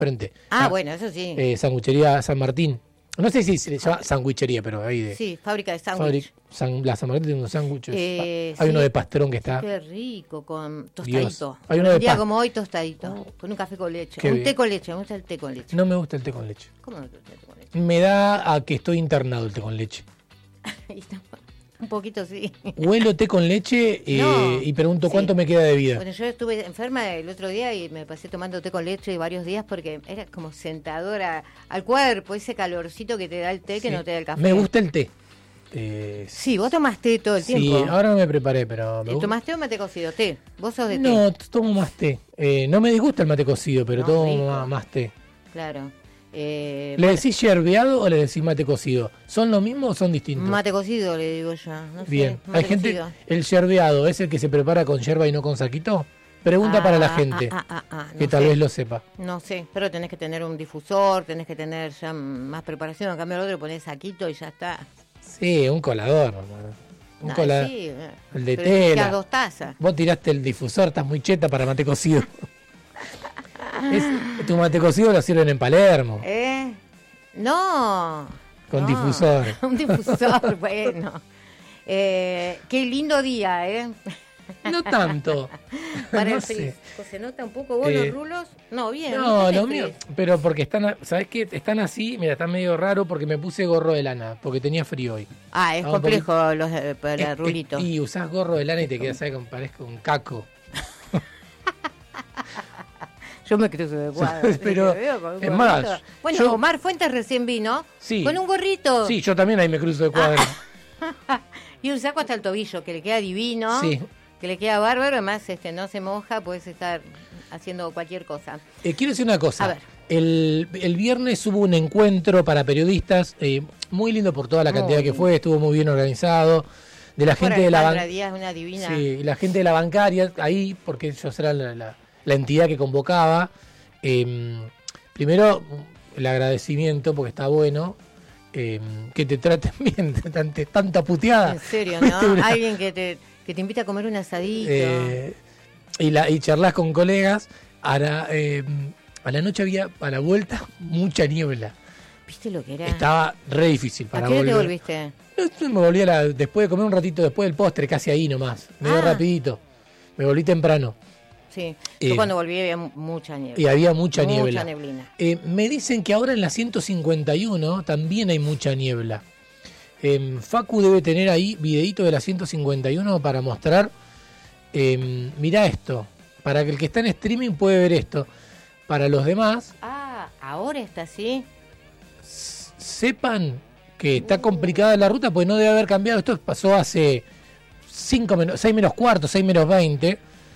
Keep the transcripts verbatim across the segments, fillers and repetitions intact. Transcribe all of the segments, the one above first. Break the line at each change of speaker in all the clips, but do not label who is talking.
frente.
Ah,
ah
bueno, eso sí.
Eh, sanguichería San Martín. No sé si se le llama sandwichería, pero ahí de...
Sí, fábrica de sándwich.
San, la San Martín tiene unos sándwiches.
Eh,
hay
sí.
uno de pastrón que está...
Qué rico, con tostadito.
Hay uno de
un día
pa-
como hoy, tostadito. Oh. Con un café con leche.
Qué
un
bien.
té con leche. Me gusta el té con leche.
No me gusta el té con leche.
¿Cómo no te gusta el té con leche?
Me da a que estoy internado el té con leche.
Un poquito sí.
Huelo té con leche eh,
No,
y pregunto
sí.
cuánto me queda de vida.
Bueno, yo estuve enferma el otro día y me pasé tomando té con leche varios días porque era como sentadora al cuerpo, ese calorcito que te da el té
Sí.
que no te da el café.
Me gusta el té. Eh,
Sí, vos tomás té todo el
sí,
tiempo.
ahora no me preparé, pero... Me gusta.
¿Tomás té o mate cocido? Té. Vos sos de té.
No, tomo más té. Eh, no me disgusta el mate cocido, pero
No,
tomo
rico.
más, más té.
Claro. Eh,
¿Le decís yerbeado o le decís mate cocido? ¿Son lo mismo o son distintos?
Mate cocido le digo yo. No sé,
Bien.
mate
Hay gente...
cocido.
¿El yerbeado es el que se prepara con yerba y no con saquito? Pregunta
Ah,
para la gente,
ah, ah, ah, ah,
que
no
tal
sé.
vez lo sepa.
No sé, pero tenés que tener un difusor, tenés que tener ya más preparación. En cambio, el otro pones saquito y ya está.
Sí, un colador. hermano. Un
Ah,
colador.
sí, eh.
El de
Pero te
tela.
quedan dos tazas.
Vos tiraste el difusor, estás muy cheta para mate cocido. Es- tu mate cocido lo sirven en Palermo,
¿Eh? No.
con
no.
difusor.
Un difusor, bueno. Eh, qué lindo día, ¿eh?
No tanto.
Para
no
el
sé.
frisco. ¿Se nota un poco vos
Eh,
los rulos? No, bien.
No,
¿viste?
lo mío, pero porque están, a- ¿sabes qué? Están así, mira, están medio raro porque me puse gorro de lana, porque tenía frío hoy.
Ah, es
No,
complejo los eh, para
Eh, eh,
rulitos.
Y usás gorro de lana y te quedas, ¿sabes? Como parezco un caco.
Yo me cruzo de cuadro.
Pero,
te veo con un
es
gorrito.
más,
Bueno,
yo-
Omar Fuentes recién vino
Sí.
con un gorrito
Sí, yo también ahí me cruzo de cuadro.
y un saco hasta el tobillo que le queda divino,
Sí.
que le queda bárbaro, además este no se moja, puedes estar haciendo cualquier cosa.
Eh, quiero decir una cosa.
A ver.
El, el viernes hubo un encuentro para periodistas, eh, muy lindo por toda la cantidad
Muy
que
lindo.
fue, estuvo muy bien organizado. De la
Por
gente de la
Alejandra
ban-
Díaz, una divina.
Sí, la gente de la bancaria, ahí, porque ellos eran la, la- la entidad que convocaba. Eh, primero, el agradecimiento, porque está bueno, eh, que te traten bien ante tanta puteada.
En serio,
¿Viste?
¿no?
Una-
Alguien que te, que te invita a comer un asadito.
eh, y, la, y charlas con colegas. A la, eh, a la noche había, a la vuelta, mucha niebla.
¿Viste lo que era?
Estaba re difícil
¿A
para
qué hora te
volver.
volviste?
Yo me volví a la- después de comer un ratito después del postre, casi ahí nomás. Medio
Ah.
rapidito. Me volví temprano.
Sí.
Eh,
Yo cuando volví había mu- mucha niebla.
Y había mucha niebla.
Mucha neblina.
Eh, me dicen que ahora en la ciento cincuenta y uno también hay mucha niebla. Eh, Facu debe tener ahí videíto de la ciento cincuenta y uno para mostrar. Eh, mirá esto. Para que el que está en streaming puede ver esto. Para los demás,
Ah, ahora está así.
s- sepan que está complicada la ruta porque no debe haber cambiado. Esto pasó hace cinco menos, seis menos cuarto, seis menos veinte.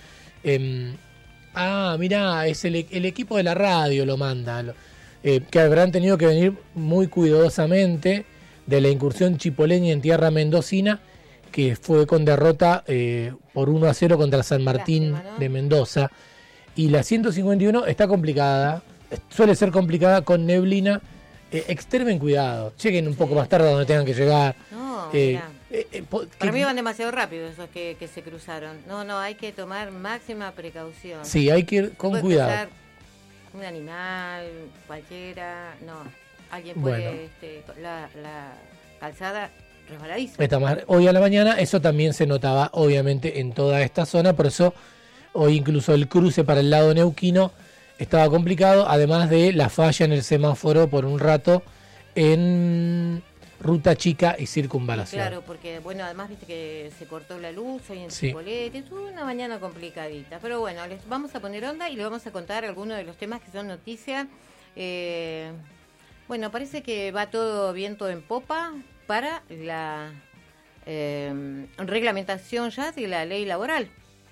Eh, ah, mirá, es el, el equipo de la radio lo manda. lo- eh, que habrán tenido que venir muy cuidadosamente de la incursión chipoleña en tierra mendocina, que fue con derrota eh, por uno a cero contra San Martín
Lástima, ¿no?
de Mendoza. Y la ciento cincuenta y uno está complicada, suele ser complicada con neblina. Eh, extremen cuidado, lleguen un poco más tarde a donde tengan que llegar.
No,
Eh,
mirá.
eh, eh, po-
Para
que-
mí van demasiado rápido esos que, que se cruzaron. No, no, hay que tomar máxima precaución.
Sí, hay que ir con
Puede
cuidado.
cruzar un animal, cualquiera, no. Alguien puede,
Bueno.
este, la, la calzada resbaladiza.
Está más- hoy a la mañana eso también se notaba obviamente en toda esta zona, por eso hoy incluso el cruce para el lado neuquino estaba complicado, además de la falla en el semáforo por un rato en Ruta Chica y Circunvalación.
Claro, porque bueno, además viste que se cortó la luz hoy en
Sí.
Chipolete, tuvo una mañana complicadita, pero bueno, les vamos a poner onda y les vamos a contar algunos de los temas que son noticia. Eh, bueno, parece que va todo viento en popa para la eh, reglamentación ya de la ley laboral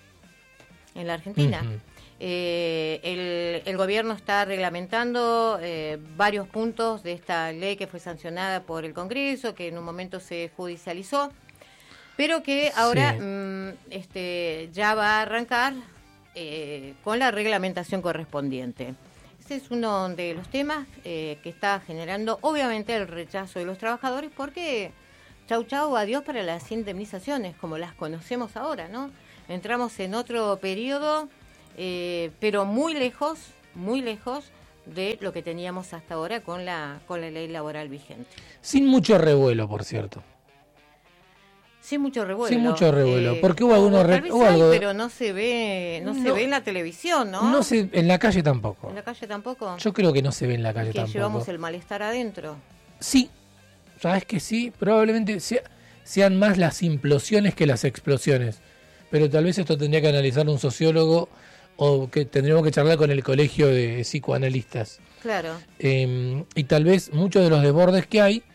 en la Argentina.
Ujú.
Eh, el, el gobierno está reglamentando eh, varios puntos de esta ley que fue sancionada por el Congreso, que en un momento se judicializó, pero que ahora
Sí.
mm, este, ya va a arrancar eh, con la reglamentación correspondiente. Este es uno de los temas eh, que está generando obviamente el rechazo de los trabajadores porque chau chau, adiós para las indemnizaciones como las conocemos ahora, ¿no? Entramos en otro periodo, eh, pero muy lejos, muy lejos de lo que teníamos hasta ahora con la con la ley laboral vigente.
Sin mucho revuelo, por cierto.
Sin mucho revuelo.
Sin mucho revuelo,
eh,
porque hubo algunos
re-
hubo
hay,
algo,
pero no se ve, no, no se ve en la televisión, ¿no?
No se, en la calle tampoco.
En la calle tampoco.
Yo creo que no se ve en la calle
que
tampoco.
llevamos el malestar adentro.
Sí, sabes que sí, probablemente sea, sean más las implosiones que las explosiones. Pero tal vez esto tendría que analizar un sociólogo o que tendríamos que charlar con el colegio de psicoanalistas.
Claro.
Eh, y tal vez muchos de los desbordes que hay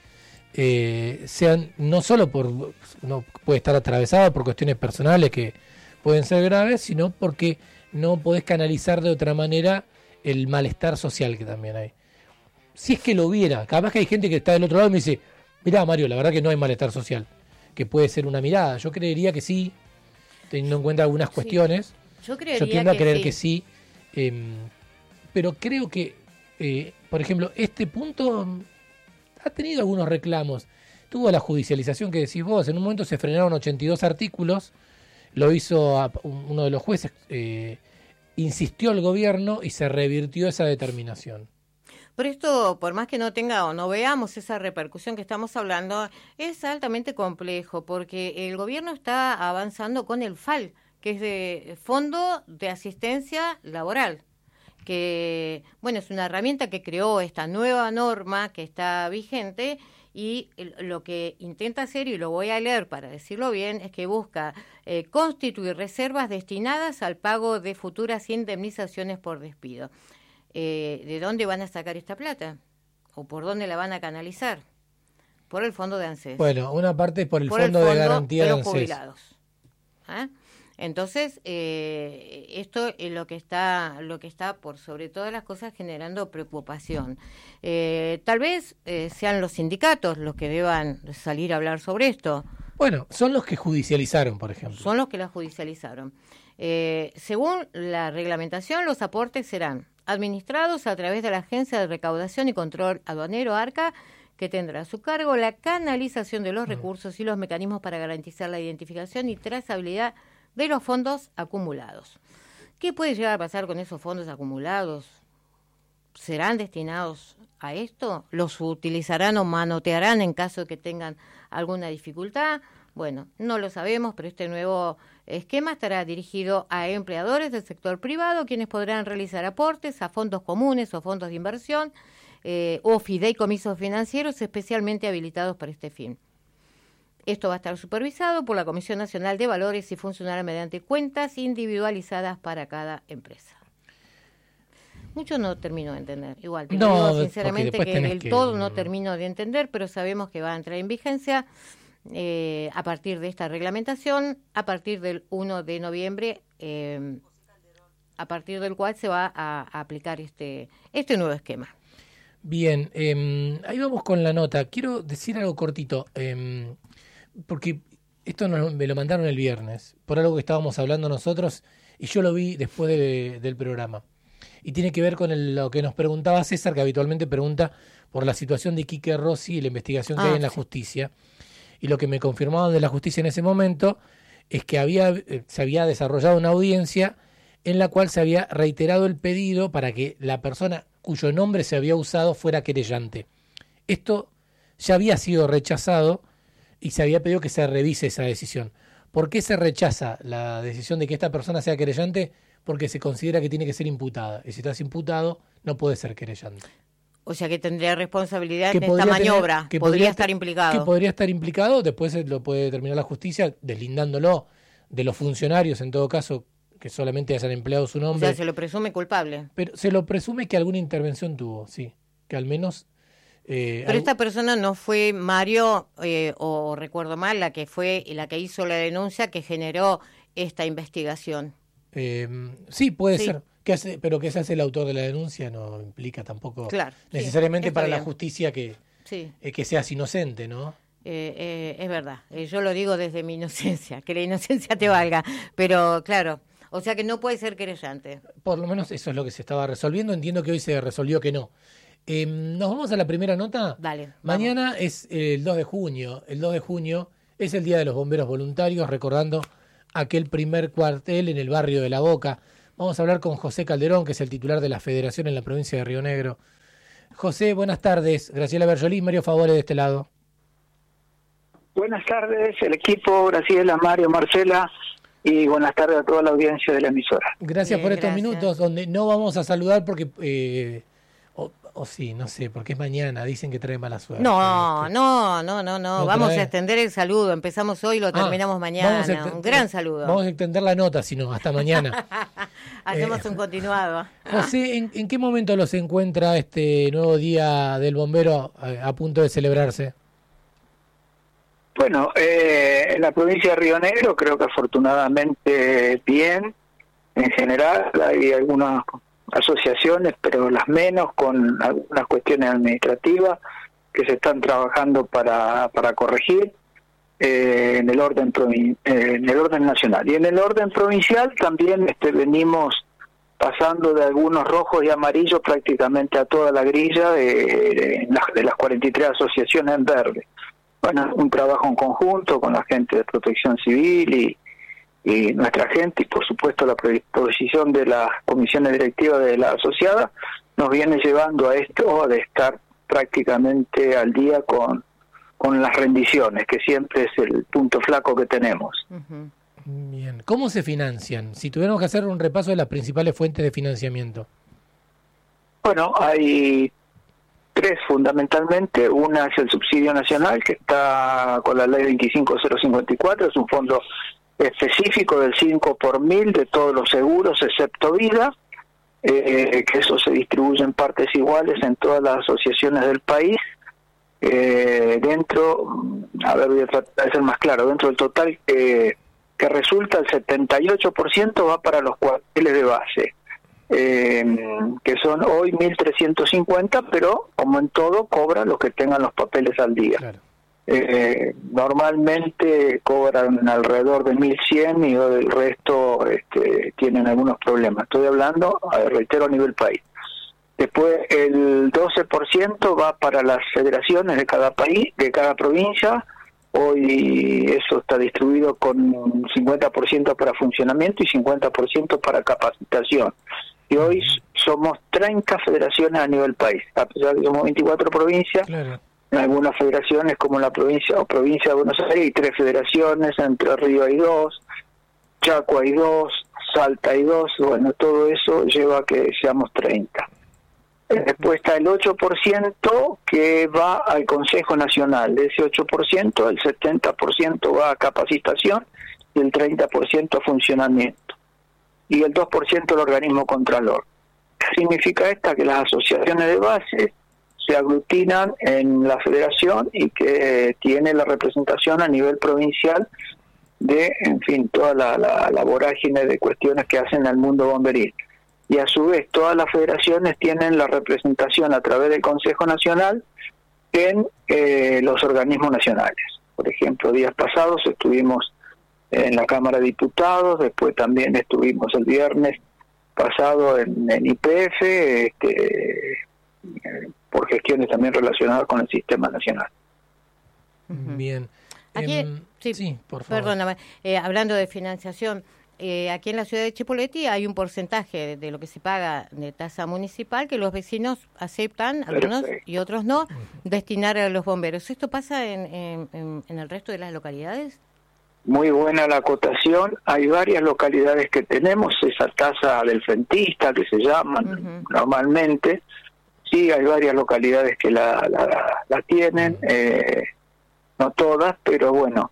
eh, sean no solo por, no puede estar atravesado por cuestiones personales que pueden ser graves, sino porque no podés canalizar de otra manera el malestar social que también hay. Si es que lo hubiera, capaz que hay gente que está del otro lado y me dice, mirá Mario, la verdad que no hay malestar social, que puede ser una mirada. Yo creería que sí, teniendo en cuenta algunas cuestiones.
Sí. Yo creería
Yo tiendo a
que
creer
sí.
que sí, eh, pero creo que, eh, por ejemplo, este punto ha tenido algunos reclamos. Tuvo la judicialización que decís vos, en un momento se frenaron ochenta y dos artículos, lo hizo a, uno de los jueces, eh, insistió el gobierno y se revirtió esa determinación.
Pero esto, por más que no tenga o no veamos esa repercusión que estamos hablando, es altamente complejo porque el gobierno está avanzando con el F A L, que es de Fondo de Asistencia Laboral, que bueno, es una herramienta que creó esta nueva norma que está vigente y lo que intenta hacer, y lo voy a leer para decirlo bien, es que busca eh, constituir reservas destinadas al pago de futuras indemnizaciones por despido. Eh, ¿De dónde van a sacar esta plata? ¿O por dónde la van a canalizar? Por el fondo de ANSES.
Bueno, una parte es por el,
por
fondo,
el fondo
de garantía
de
de
los
ANSES.
jubilados. ¿Ah? Entonces, eh, esto es lo que está, lo que está por sobre todas las cosas generando preocupación. Eh, tal vez eh, sean los sindicatos los que deban salir a hablar sobre esto.
Bueno, son los que judicializaron, por ejemplo.
Son los que la judicializaron. Eh, según la reglamentación, los aportes serán administrados a través de la Agencia de Recaudación y Control Aduanero, ARCA, que tendrá a su cargo la canalización de los mm. recursos y los mecanismos para garantizar la identificación y trazabilidad de los fondos acumulados. ¿Qué puede llegar a pasar con esos fondos acumulados? ¿Serán destinados a esto? ¿Los utilizarán o manotearán en caso de que tengan alguna dificultad? Bueno, no lo sabemos, pero este nuevo esquema estará dirigido a empleadores del sector privado, quienes podrán realizar aportes a fondos comunes o fondos de inversión eh, o fideicomisos financieros especialmente habilitados para este fin. Esto va a estar supervisado por la Comisión Nacional de Valores y funcionará mediante cuentas individualizadas para cada empresa. Mucho no termino de entender. Igual, te
no,
digo sinceramente que del
que...
todo no termino de entender, pero sabemos que va a entrar en vigencia eh, a partir de esta reglamentación, a partir del primero de noviembre, eh, a partir del cual se va a, a aplicar este, este nuevo esquema.
Bien, eh, ahí vamos con la nota. Quiero decir algo cortito, eh, porque esto nos, me lo mandaron el viernes, por algo que estábamos hablando nosotros, y yo lo vi después de, del programa. Y tiene que ver con el, lo que nos preguntaba César, que habitualmente pregunta por la situación de Quique Rossi y la investigación que ah, hay en la sí. justicia. Y lo que me confirmaban de la justicia en ese momento es que había eh, se había desarrollado una audiencia en la cual se había reiterado el pedido para que la persona cuyo nombre se había usado fuera querellante. Esto ya había sido rechazado y se había pedido que se revise esa decisión. ¿Por qué se rechaza la decisión de que esta persona sea querellante? Porque se considera que tiene que ser imputada. Y si estás imputado, no puede ser querellante.
O sea que tendría responsabilidad
que
en esta maniobra,
tener, que
podría,
podría
estar implicado.
Que podría estar implicado, después lo puede determinar la justicia, deslindándolo de los funcionarios, en todo caso, que solamente hayan empleado su nombre.
O sea, se lo presume culpable.
Pero se lo presume que alguna intervención tuvo, sí, que al menos...
Eh, Pero esta persona no fue Mario, eh, o recuerdo mal, la que fue la que hizo la denuncia que generó esta investigación.
Eh, sí, puede sí. ser. Que hace, pero que se hace el autor de la denuncia no implica tampoco
claro,
necesariamente
sí,
para
bien.
la justicia que,
sí.
eh, que seas inocente, ¿no?
Eh, eh, es verdad, eh, yo lo digo desde mi inocencia, que la inocencia te valga, pero claro, o sea que no puede ser querellante.
Por lo menos eso es lo que se estaba resolviendo, entiendo que hoy se resolvió que no. Eh, ¿Nos vamos a la primera nota?
Dale.
Mañana
vamos.
es el dos de junio, el dos de junio es el Día de los Bomberos Voluntarios, recordando aquel primer cuartel en el barrio de La Boca. Vamos a hablar con José Calderón, que es el titular de la Federación en la provincia de Río Negro. José, buenas tardes. Graciela Berjolí, Mario Favore de este lado.
Buenas tardes, el equipo, Graciela, Mario, Marcela, y buenas tardes a toda la audiencia de la emisora.
Gracias
Bien,
por estos
gracias.
minutos, donde no vamos a saludar porque... Eh, o, o sí, no sé, porque es mañana, dicen que trae mala suerte.
No,
que,
no, no, no, no.
¿No
Vamos
trae?
a extender el saludo. Empezamos hoy y lo
Ah,
terminamos mañana.
vamos a exten-
Un gran saludo.
Vamos a extender la nota, si no, hasta mañana.
Hacemos
eh,
un continuado.
José, ¿en, ¿en qué momento los encuentra este nuevo Día del Bombero a, a punto de celebrarse?
Bueno, eh, en la provincia de Río Negro creo que afortunadamente bien, en general hay algunas asociaciones, pero las menos, con algunas cuestiones administrativas que se están trabajando para, para corregir eh, en el orden provin- eh, en el orden nacional. Y en el orden provincial también este, venimos pasando de algunos rojos y amarillos prácticamente a toda la grilla de, de, las, de las cuarenta y tres asociaciones en verde. Bueno, un trabajo en conjunto con la gente de Protección Civil y, y nuestra gente, y por supuesto la predisposición de las comisiones directivas de la asociada, nos viene llevando a esto de estar prácticamente al día con, con las rendiciones, que siempre es el punto flaco que tenemos.
Uh-huh.
Bien. ¿Cómo se financian? Si tuviéramos que hacer un repaso de las principales fuentes de financiamiento.
Bueno, hay tres fundamentalmente. Una es el subsidio nacional, que está con la ley veinticinco mil cincuenta y cuatro, es un fondo específico del cinco por mil de todos los seguros excepto vida, eh, que eso se distribuye en partes iguales en todas las asociaciones del país. Eh, dentro, a ver, voy a tratar de ser más claro, dentro del total que, que resulta, el setenta y ocho por ciento va para los cuarteles de base. Eh, que son hoy mil trescientos cincuenta, pero como en todo cobran los que tengan los papeles al día.
Claro.
Eh, normalmente cobran alrededor de mil cien y el resto este, tienen algunos problemas. Estoy hablando, reitero, a nivel país. Después el doce por ciento va para las federaciones de cada país, de cada provincia. Hoy eso está distribuido con cincuenta por ciento para funcionamiento y cincuenta por ciento para capacitación. Y hoy somos treinta federaciones a nivel país, a pesar de que somos veinticuatro provincias.
Claro.
En algunas federaciones, como la provincia o provincia de Buenos Aires, hay tres federaciones, Entre Ríos hay dos, Chaco hay dos, Salta hay dos, bueno, todo eso lleva a que seamos treinta. Después está el ocho por ciento que va al Consejo Nacional. De ese ocho por ciento, el setenta por ciento va a capacitación y el treinta por ciento a funcionamiento. Y el dos por ciento al organismo contralor. ¿Qué significa esta? Que las asociaciones de base se aglutinan en la federación y que tiene la representación a nivel provincial de, en fin, toda la, la, la vorágine de cuestiones que hacen al mundo bomberil. Y a su vez todas las federaciones tienen la representación a través del Consejo Nacional en eh, los organismos nacionales. Por ejemplo, días pasados estuvimos en la Cámara de Diputados, después también estuvimos el viernes pasado en, en I P F, este, por gestiones también relacionadas con el sistema nacional.
Uh-huh.
Bien.
Aquí,
Eh,
sí,
sí, por favor.
Perdóname, eh, hablando de financiación, eh, aquí en la ciudad de Chipoleti hay un porcentaje de, de lo que se paga de tasa municipal que los vecinos aceptan, algunos
Perfecto.
y otros no, destinar a los bomberos. ¿Esto pasa en, en, en, en el resto de las localidades?
Muy buena la acotación. Hay varias localidades que tenemos esa tasa del frentista, que se llaman uh-huh. normalmente. Sí, hay varias localidades que la, la, la tienen, eh, no todas, pero bueno,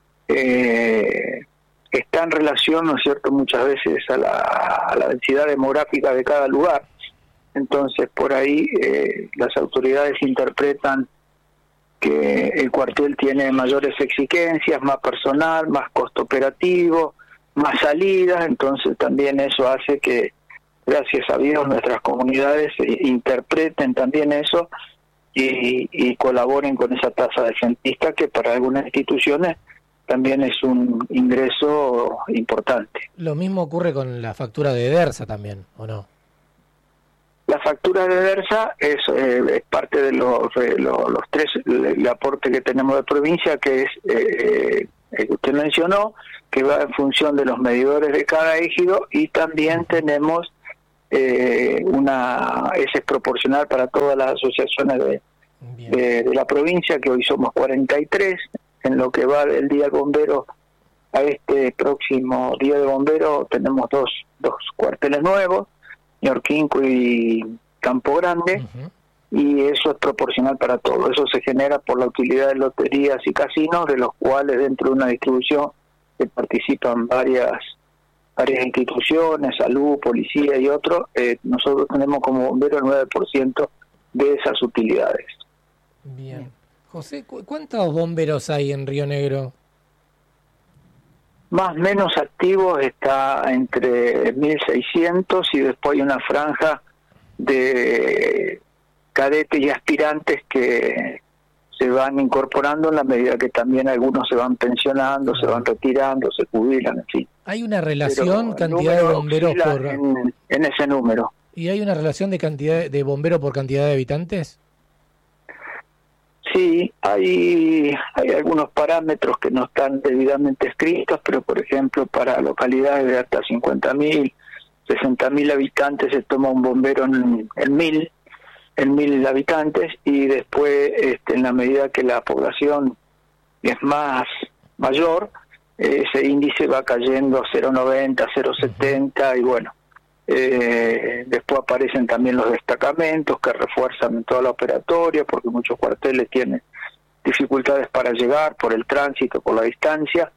eh, está en relación, ¿no es cierto?, muchas veces a la, a la densidad demográfica de cada lugar. Entonces, por ahí eh, las autoridades interpretan que el cuartel tiene mayores exigencias, más personal, más costo operativo, más salidas, entonces también eso hace que, gracias a Dios, nuestras comunidades interpreten también eso y, y colaboren con esa tasa de frentista, que para algunas instituciones también es un ingreso importante.
Lo mismo ocurre con la factura de DERSA también, ¿o no?
La factura de DERSA es, eh, es parte de los, de los, los tres, el, el aporte que tenemos de provincia, que es eh, el que usted mencionó, que va en función de los medidores de cada ejido, y también tenemos eh, una, ese es proporcional para todas las asociaciones de, de, de la provincia, que hoy somos cuarenta y tres, en lo que va el Día del Bombero. A este próximo Día de Bombero tenemos dos, dos cuarteles nuevos, Ñorquinco y Campo Grande, uh-huh. y eso es proporcional para todo. Eso se genera por la utilidad de loterías y casinos, de los cuales dentro de una distribución que participan varias varias instituciones, salud, policía y otros, eh, nosotros tenemos como bombero el nueve por ciento de esas utilidades.
Bien. José, ¿cu- ¿cuántos bomberos hay en Río Negro?
Más o menos activos está entre mil seiscientos, y después hay una franja de cadetes y aspirantes que se van incorporando en la medida que también algunos se van pensionando, se van retirando, se jubilan, en fin.
¿Hay una relación cantidad de bomberos por
en, en ese número?
¿Y hay una relación de cantidad de bomberos por cantidad de habitantes?
Sí, hay hay algunos parámetros que no están debidamente escritos, pero por ejemplo para localidades de hasta cincuenta mil, sesenta mil habitantes se toma un bombero en, en mil, en mil habitantes, y después este, en la medida que la población es más mayor, ese índice va cayendo a cero coma noventa, cero coma setenta, y bueno, eh, después aparecen también los destacamentos que refuerzan toda la operatoria, porque muchos cuarteles tienen dificultades para llegar por el tránsito, por la distancia,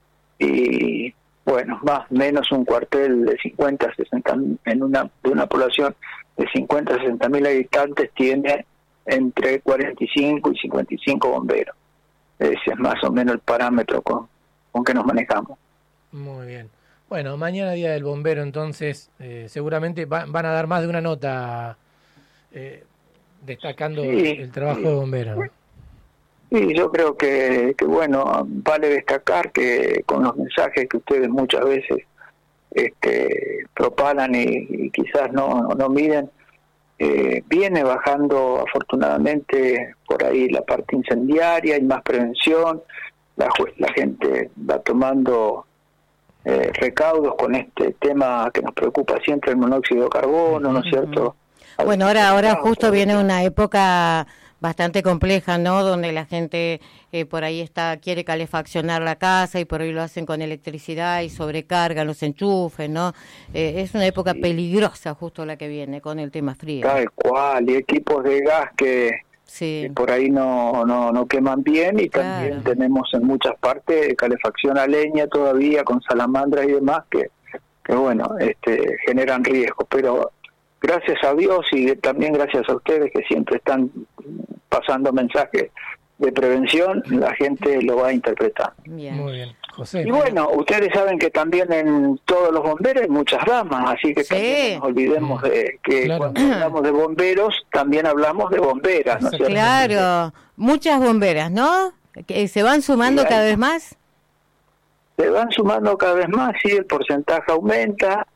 y bueno, más o menos un cuartel de cincuenta, sesenta, en una de una población de cincuenta, sesenta mil habitantes tiene entre cuarenta y cinco y cincuenta y cinco bomberos. Ese es más o menos el parámetro con, con que nos manejamos.
Muy bien. Bueno, mañana Día del Bombero, entonces eh, seguramente va, van a dar más de una nota eh, destacando sí, el trabajo sí. de bomberos, ¿no?
Sí, yo creo que, que, bueno, vale destacar que con los mensajes que ustedes muchas veces este, propalan y, y quizás no, no miden, eh, viene bajando afortunadamente por ahí la parte incendiaria, hay más prevención, la, la gente va tomando eh, recaudos con este tema que nos preocupa siempre, el monóxido de carbono, ¿no es cierto?
Bueno, ahora, ahora justo viene una época bastante compleja, ¿no? Donde la gente eh, por ahí está quiere calefaccionar la casa y por ahí lo hacen con electricidad y sobrecargan los enchufes, ¿no? Eh, es una época sí. peligrosa justo la que viene con el tema frío.
Tal cual, y equipos de gas que, sí. que por ahí no, no, no queman bien, y claro. también tenemos en muchas partes calefacción a leña todavía con salamandras y demás que, que bueno, este, generan riesgos, pero gracias a Dios y también gracias a ustedes que siempre están pasando mensajes de prevención, la gente lo va a interpretar.
Bien. Muy bien. José.
Y bueno, ustedes saben que también en todos los bomberos hay muchas ramas, así que sí. también no nos olvidemos de que claro. cuando hablamos de bomberos, también hablamos de bomberas, ¿no es cierto?
Claro, muchas bomberas, ¿no? ¿Que se van sumando cada vez más?
Se van sumando cada vez más, sí, el porcentaje aumenta,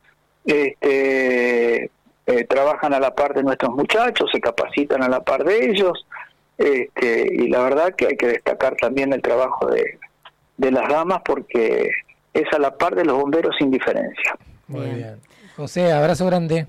este... Eh, trabajan a la par de nuestros muchachos, se capacitan a la par de ellos, este, y la verdad que hay que destacar también el trabajo de, de las damas, porque es a la par de los bomberos sin diferencia.
Muy bien. bien. José, abrazo grande.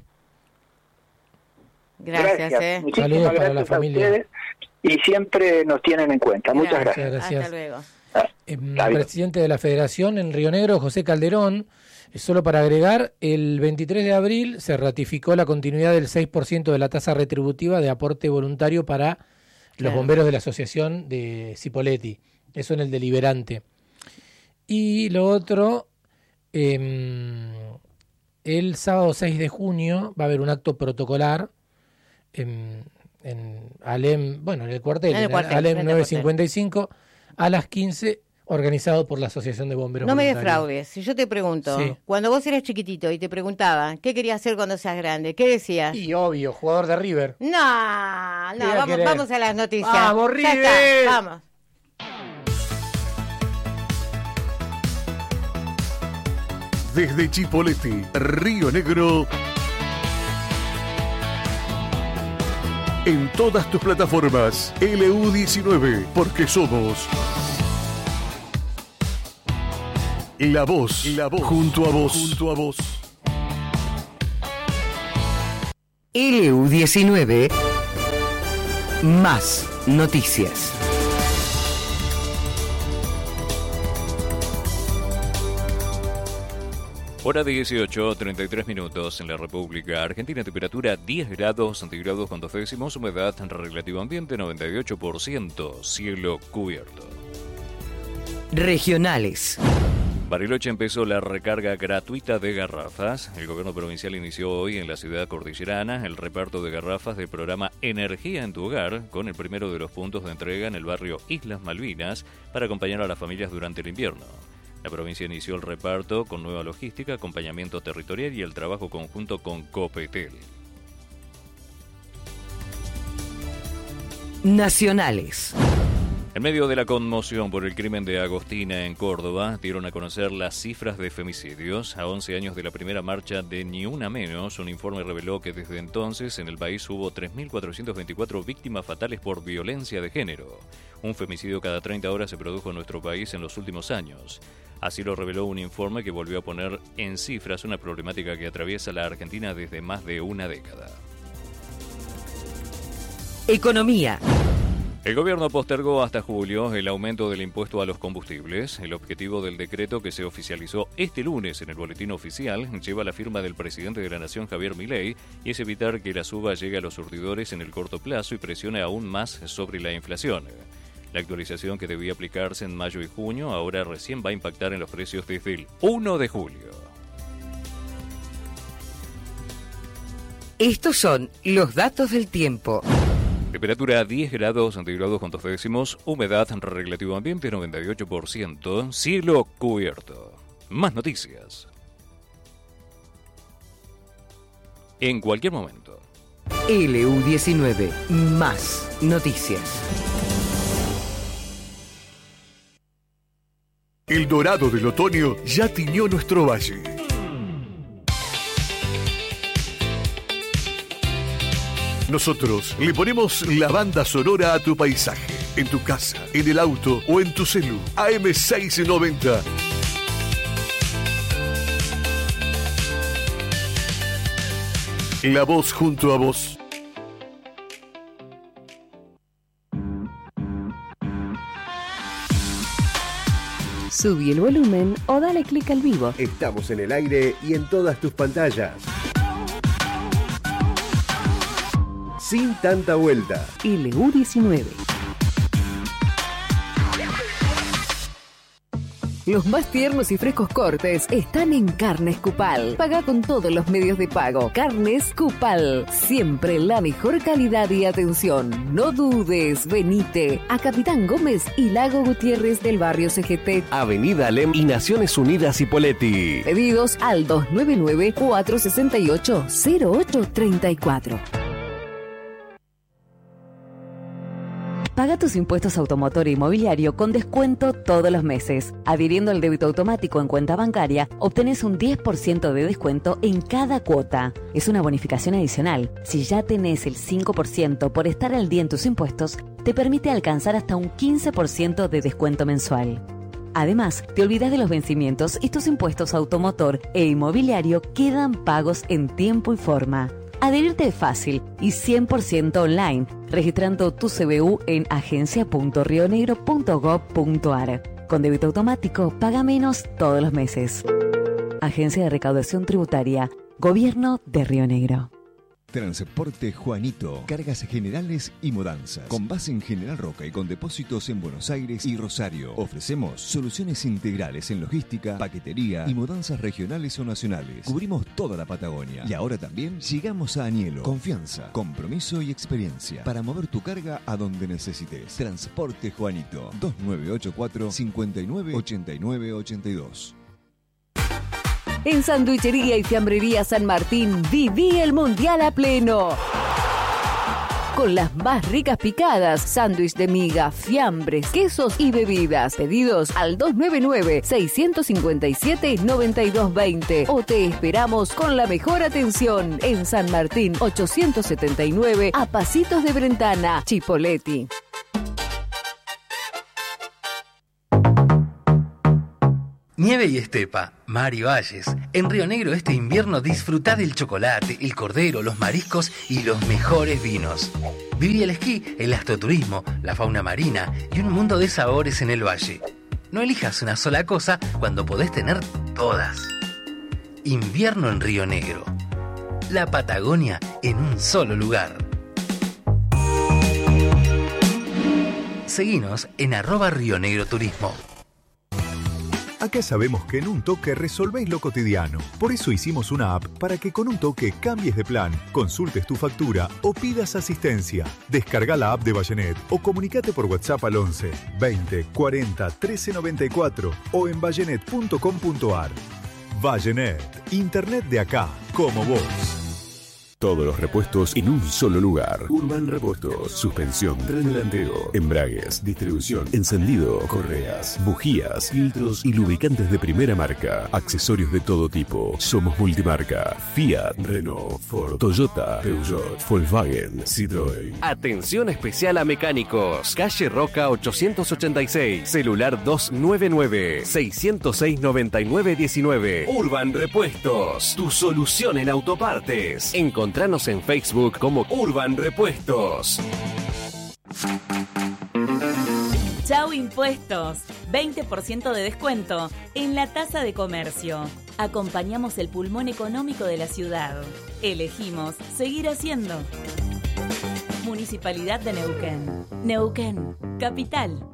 Gracias. gracias. Eh.
Saludos para gracias la familia.
Ustedes, y siempre nos tienen en cuenta. Gracias. Muchas gracias.
Muchas gracias.
Hasta luego.
Ah,
el presidente de la Federación en Río Negro, José Calderón. Solo para agregar, el veintitrés de abril se ratificó la continuidad del seis por ciento de la tasa retributiva de aporte voluntario para los claro. bomberos de la asociación de Cipolletti. Eso en el deliberante. Y lo otro, eh, el sábado seis de junio va a haber un acto protocolar en, en Alem, bueno, en el cuartel, en el cuartel Alem novecientos cincuenta y cinco, a las quince, organizado por la Asociación de Bomberos
No
Voluntarios.
me defraudes, si yo te pregunto,
sí.
cuando vos eras chiquitito y te preguntaba, ¿qué querías hacer cuando seas grande? ¿Qué decías?
Y obvio, jugador de River.
No, no, vamos, vamos a las noticias.
¡Vamos, River!
Ya está, vamos.
Desde Chipoleti, Río Negro, en todas tus plataformas, L U diecinueve, porque somos La Voz, la Voz, junto a vos, junto a vos.
L U diecinueve más noticias.
Hora dieciocho, treinta y tres minutos en la República Argentina, temperatura diez grados centígrados con dos décimos, humedad relativo ambiente noventa y ocho por ciento, cielo cubierto.
Regionales.
Bariloche empezó la recarga gratuita de garrafas. El gobierno provincial inició hoy en la ciudad cordillerana el reparto de garrafas del programa Energía en tu Hogar, con el primero de los puntos de entrega en el barrio Islas Malvinas para acompañar a las familias durante el invierno. La provincia inició el reparto con nueva logística, acompañamiento territorial y el trabajo conjunto con Copetel.
Nacionales.
En medio de la conmoción por el crimen de Agostina en Córdoba, dieron a conocer las cifras de femicidios. A once años de la primera marcha de Ni Una Menos, un informe reveló que desde entonces en el país hubo tres mil cuatrocientas veinticuatro víctimas fatales por violencia de género. Un femicidio cada treinta horas se produjo en nuestro país en los últimos años. Así lo reveló un informe que volvió a poner en cifras una problemática que atraviesa la Argentina desde más de una década.
Economía.
El gobierno postergó hasta julio el aumento del impuesto a los combustibles. El objetivo del decreto que se oficializó este lunes en el boletín oficial lleva la firma del presidente de la Nación, Javier Milei, y es evitar que la suba llegue a los surtidores en el corto plazo y presione aún más sobre la inflación. La actualización que debía aplicarse en mayo y junio ahora recién va a impactar en los precios desde el primero de julio.
Estos son los datos del tiempo.
Temperatura diez grados centígrados con dos décimos, humedad relativo ambiente noventa y ocho por ciento, cielo cubierto. Más noticias en cualquier momento.
L U diecinueve más noticias.
El dorado del otoño ya tiñó nuestro valle. Nosotros le ponemos la banda sonora a tu paisaje, en tu casa, en el auto o en tu celu. A M seiscientos noventa. La Voz junto a vos.
Subí el volumen o dale clic al vivo.
Estamos en el aire y en todas tus pantallas. Sin tanta vuelta.
L U diecinueve. Los más tiernos y frescos cortes están en Carnes Cupal. Paga con todos los medios de pago. Carnes Cupal. Siempre la mejor calidad y atención. No dudes, venite a Capitán Gómez y Lago Gutiérrez del barrio C G T.
Avenida Alem y Naciones Unidas Hipóleti.
Pedidos al dos nueve nueve, cuatro seis ocho, cero ocho tres cuatro. Paga tus impuestos automotor e inmobiliario con descuento todos los meses. Adhiriendo al débito automático en cuenta bancaria, obtenés un diez por ciento de descuento en cada cuota. Es una bonificación adicional. Si ya tenés el cinco por ciento por estar al día en tus impuestos, te permite alcanzar hasta un quince por ciento de descuento mensual. Además, te olvidas de los vencimientos y tus impuestos automotor e inmobiliario quedan pagos en tiempo y forma. Adherirte es fácil y cien por ciento online, registrando tu C B U en agencia punto rionegro punto gob punto ar. Con débito automático, paga menos todos los meses. Agencia de Recaudación Tributaria, Gobierno de Río Negro.
Transporte Juanito, cargas generales y mudanzas. Con base en General Roca y con depósitos en Buenos Aires y Rosario. Ofrecemos soluciones integrales en logística, paquetería y mudanzas regionales o nacionales. Cubrimos toda la Patagonia. Y ahora también llegamos a Añelo. Confianza, compromiso y experiencia para mover tu carga a donde necesites. Transporte Juanito, dos nueve ocho cuatro, cinco nueve, ocho nueve ocho dos.
En Sanduichería y Fiambrería San Martín, viví el Mundial a pleno. Con las más ricas picadas, sándwich de miga, fiambres, quesos y bebidas. Pedidos al dos nueve nueve, seis cinco siete, nueve dos dos cero. O te esperamos con la mejor atención en San Martín ochocientos setenta y nueve, a pasitos de Brentana,
Nieve y estepa, mar y valles. En Río Negro este invierno disfrutá del chocolate, el cordero, los mariscos y los mejores vinos. Viví el esquí, el astroturismo, la fauna marina y un mundo de sabores en el valle. No elijas una sola cosa cuando podés tener todas. Invierno en Río Negro. La Patagonia en un solo lugar. Seguinos en arroba Río Negro Turismo.
Acá sabemos que en un toque resolvéis lo cotidiano. Por eso hicimos una app para que con un toque cambies de plan, consultes tu factura o pidas asistencia. Descarga la app de Vallenet o comunicate por WhatsApp al once, veinte, cuarenta, trece noventa y cuatro o en vallenet punto com punto ar. Vallenet, internet de acá, como vos.
Todos los repuestos en un solo lugar. Urban Repuestos. Suspensión, tren delantero, embragues, distribución, encendido, correas, bujías, filtros y lubricantes de primera marca. Accesorios de todo tipo. Somos multimarca. Fiat, Renault, Ford, Toyota, Peugeot, Volkswagen, Citroën.
Atención especial a mecánicos. Calle Roca ochocientos ochenta y seis. Celular dos nueve nueve, seis cero seis, nueve nueve uno nueve. Urban Repuestos. Tu solución en autopartes. Encontranos en Facebook como Urban Repuestos.
Chau Impuestos. veinte por ciento de descuento en la tasa de comercio. Acompañamos el pulmón económico de la ciudad. Elegimos seguir haciendo. Municipalidad de Neuquén. Neuquén, capital.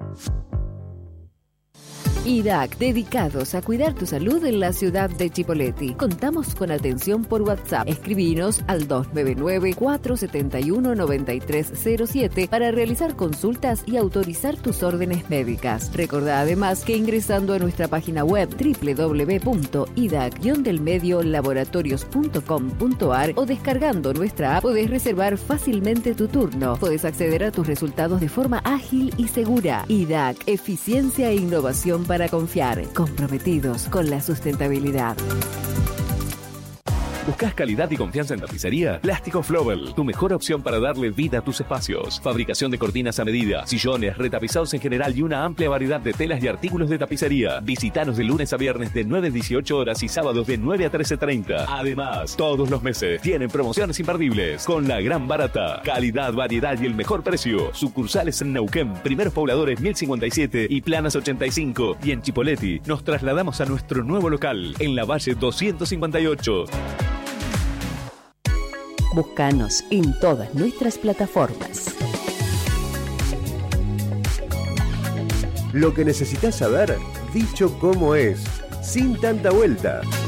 I D A C, dedicados a cuidar tu salud en la ciudad de Chipoleti. Contamos con atención por WhatsApp. Escribinos al dos nueve nueve, cuatro siete uno, nueve tres cero siete para realizar consultas y autorizar tus órdenes médicas. Recordá además que ingresando a nuestra página web doble u doble u doble u punto i d a c guion del medio laboratorios punto com punto ar o descargando nuestra app podés reservar fácilmente tu turno. Podés acceder a tus resultados de forma ágil y segura. I D A C, eficiencia e innovación para confiar, comprometidos con la sustentabilidad.
¿Buscas calidad y confianza en tapicería? Plástico Flobel, tu mejor opción para darle vida a tus espacios. Fabricación de cortinas a medida, sillones, retapizados en general y una amplia variedad de telas y artículos de tapicería. Visítanos de lunes a viernes de nueve a dieciocho horas y sábados de nueve a trece treinta. Además, todos los meses tienen promociones imperdibles con la gran barata. Calidad, variedad y el mejor precio. Sucursales en Neuquén, Primeros Pobladores mil cincuenta y siete y Planas ochenta y cinco. Y en Chipoleti nos trasladamos a nuestro nuevo local en la Valle doscientos cincuenta y ocho.
Búscanos en todas nuestras plataformas.
Lo que necesitas saber, dicho como es, sin tanta vuelta.